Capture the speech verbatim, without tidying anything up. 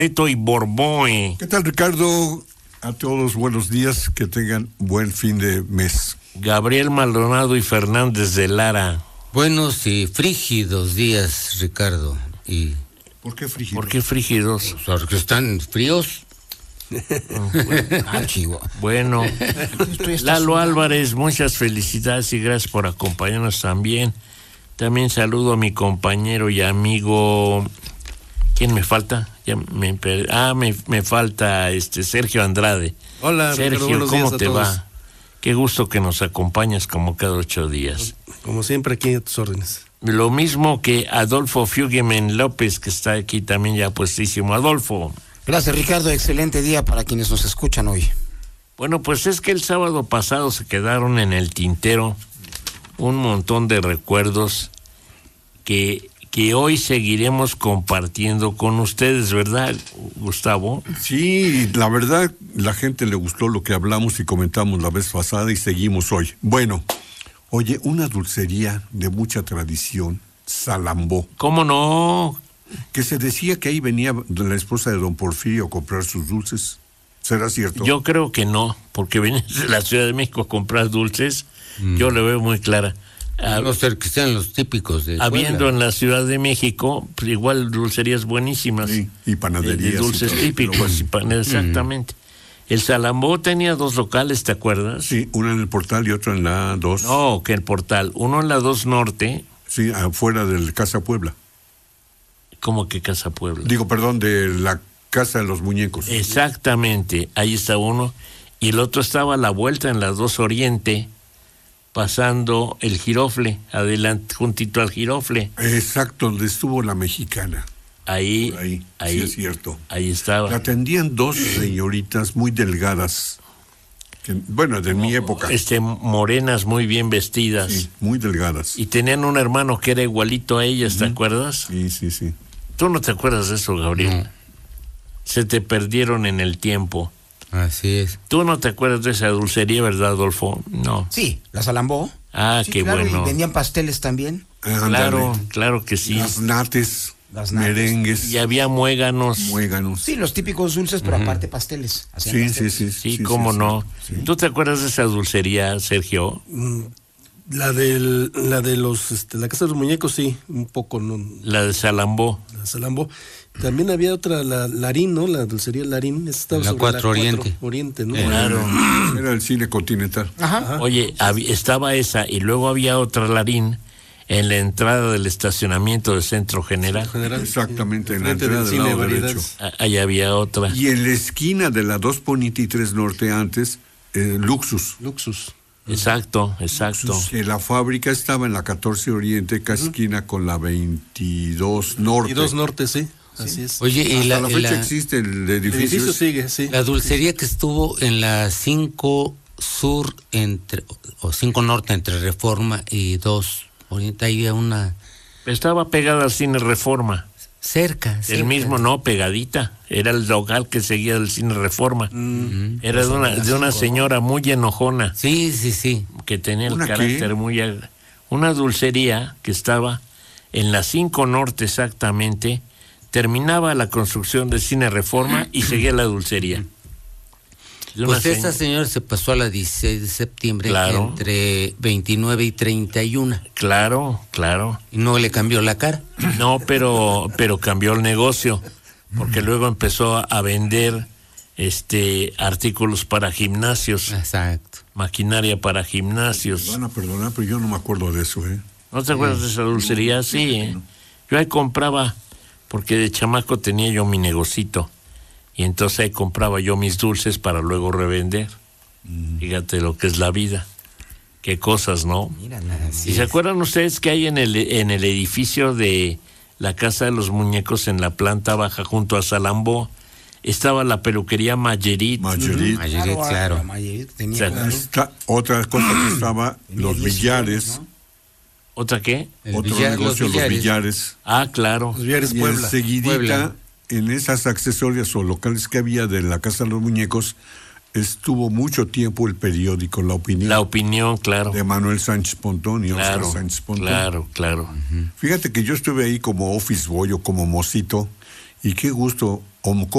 Eto y Borboe. ¿Qué tal, Ricardo? A todos buenos días, que tengan buen fin de mes. Gabriel Maldonado y Fernández de Lara. Buenos y frígidos días, Ricardo. Y ¿Por qué frígidos? ¿Por qué frígidos? porque están fríos. Ah, bueno, Lalo Álvarez, muchas felicidades y gracias por acompañarnos también. También saludo a mi compañero y amigo. ¿Quién me falta? Ya me, ah, me, me falta este Sergio Andrade. Hola, Sergio, Ricardo, ¿cómo te todos. va? Qué gusto que nos acompañas como cada ocho días. Como siempre, aquí a tus órdenes. Lo mismo que Adolfo Fuggeman López, que está aquí también ya puestísimo. Adolfo. Gracias, Ricardo. Excelente día para quienes nos escuchan hoy. Bueno, pues es que el sábado pasado se quedaron en el tintero un montón de recuerdos que, que hoy seguiremos compartiendo con ustedes, ¿verdad, Gustavo? Sí, la verdad, la gente le gustó lo que hablamos y comentamos la vez pasada y seguimos hoy. Bueno, oye, una dulcería de mucha tradición, Salambó. ¿Cómo no? Que se decía que ahí venía la esposa de don Porfirio a comprar sus dulces. ¿Será cierto? Yo creo que no, porque viene de la Ciudad de México a comprar dulces. Mm. Yo le veo muy clara. A no ser que sean los típicos de habiendo Puebla. En la Ciudad de México, pues igual dulcerías buenísimas. Sí, y panaderías. De, de dulces y todo, típicos, bueno. y pan, exactamente. Mm. El Salambó tenía dos locales, ¿te acuerdas? Sí, uno en el Portal y otro en la dos. No, que el Portal. Uno en la dos Norte. Sí, afuera del Casa Puebla. ¿Cómo que Casa Puebla? Digo, perdón, de la Casa de los Muñecos. Exactamente, ahí está uno. Y el otro estaba a la vuelta en la dos Oriente, pasando el Girofle, adelante, juntito al Girofle. Exacto, donde estuvo la Mexicana. Ahí, ahí, ahí, sí es cierto. Ahí estaba. La atendían dos señoritas muy delgadas, que, bueno, de mi época. Este, morenas, muy bien vestidas. Sí, muy delgadas. Y tenían un hermano que era igualito a ellas, ¿te uh-huh. acuerdas? Sí, sí, sí. ¿Tú no te acuerdas de eso, Gabriel? No. Se te perdieron en el tiempo. Así es. ¿Tú no te acuerdas de esa dulcería, verdad, Adolfo? No. Sí, la Salambó. Ah, sí, qué claro, bueno. Y vendían pasteles también. Ah, claro, claro que sí. Las nates, Las nates. merengues. Y había muéganos. Muéganos. Sí, los típicos dulces, pero uh-huh. aparte pasteles. Sí, pasteles. sí, sí, sí. Sí, sí, cómo sí, no. Sí. ¿Tú te acuerdas de esa dulcería, Sergio? Mm, la del, la de los, este, la Casa de los Muñecos, sí, un poco, ¿no? La de Salambó. La de Salambó. También había otra, la Larín, ¿no? La dulcería Larín. Estaba la sobre cuatro la Oriente. cuatro Oriente, ¿no? Claro. Era el cine Continental. Ajá. Ajá. Oye, hab- estaba esa y luego había otra Larín en la entrada del estacionamiento del Centro General. Centro General. Exactamente, sí, en la frente entrada del del cine lado Variedades. derecho. Ahí había otra. Y en la esquina de la dos Poniente y tres Norte antes, eh, Luxus. Luxus. Exacto, exacto. Luxus, que la fábrica estaba en la catorce Oriente, casi uh-huh. esquina con la veintidós Norte. veintidós Norte, sí. Así es. Oye, y hasta la, la fecha la, existe el edificio. El edificio sigue, sí. La dulcería que estuvo en la cinco Sur entre o cinco Norte entre Reforma y dos Oriente, ahí había una Estaba pegada al Cine Reforma. cerca, El cerca. mismo, no, pegadita. Era el local que seguía del Cine Reforma. Mm. Era de una, de una señora muy enojona. Sí, sí, sí. Que tenía el ¿Una carácter qué? muy... ag- Una dulcería que estaba en la cinco Norte exactamente. Terminaba la construcción del Cine Reforma y seguía la dulcería. De una Pues esta señ- señora se pasó a la dieciséis de septiembre Claro. entre veintinueve y treinta y uno Claro, claro. y no le cambió la cara. No, pero, pero cambió el negocio, porque luego empezó a vender este artículos para gimnasios, Exacto. maquinaria para Me gimnasios. van a perdonar, pero yo no me acuerdo de eso, ¿eh? ¿No te acuerdas de esa dulcería? Sí, ¿eh? Yo ahí compraba, porque de chamaco tenía yo mi negocito, y entonces ahí compraba yo mis dulces para luego revender. Mm. Fíjate lo que es la vida. Qué cosas, ¿no? Mira, ¿Y se acuerdan ustedes que hay en el, en el edificio de la Casa de los Muñecos en la planta baja junto a Salambó? Estaba la peluquería Mayerit. Mayerit. Mayerit, claro. la Mayerit tenía, O sea, claro. Está, otra cosa que estaba, Tenía los diez billares. años, ¿no? ¿Otra qué? El Otro billar- negocio, los los billares. billares. Ah, claro. Los Villares Y Puebla. enseguidita, Puebla. en esas accesorias o locales que había de la Casa de los Muñecos, estuvo mucho tiempo el periódico La Opinión. La Opinión, claro. De Manuel Sánchez Pontón y Claro, Oscar Sánchez Pontón. claro, claro. Fíjate que yo estuve ahí como office boy o como mocito, y qué gusto, o